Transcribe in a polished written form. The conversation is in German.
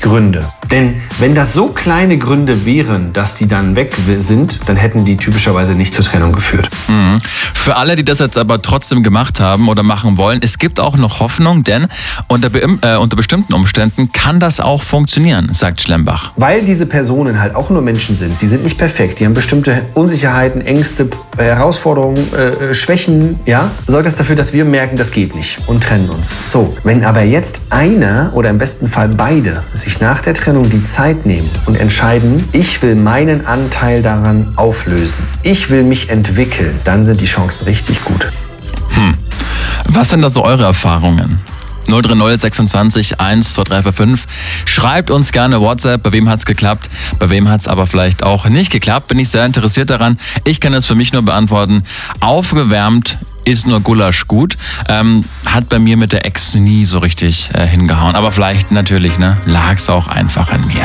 Gründe. Denn wenn das so kleine Gründe wären, dass die dann weg sind, dann hätten die typischerweise nicht zur Trennung geführt. Für alle, die das jetzt aber trotzdem gemacht haben oder machen wollen, es gibt auch noch Hoffnung, denn unter bestimmten Umständen kann das auch funktionieren, sagt Schlembach. Weil diese Personen halt auch nur Menschen sind, die sind nicht perfekt, die haben bestimmte Unsicherheiten, Ängste, Herausforderungen, Schwächen, ja, sorgt das dafür, dass wir merken, das geht nicht und trennen uns. So, wenn aber jetzt einer oder im besten Fall beide sich nach der Trennung die Zeit nehmen und entscheiden, ich will meinen Anteil daran auflösen, ich will mich entwickeln, dann sind die Chancen richtig gut. Was sind da so eure Erfahrungen? 030 26 1 2345. Schreibt uns gerne WhatsApp, bei wem hat's geklappt, bei wem hat's aber vielleicht auch nicht geklappt. Bin ich sehr interessiert daran. Ich kann es für mich nur beantworten. Aufgewärmt ist nur Gulasch gut. Hat bei mir mit der Ex nie so richtig hingehauen. Aber vielleicht natürlich, lag's auch einfach an mir.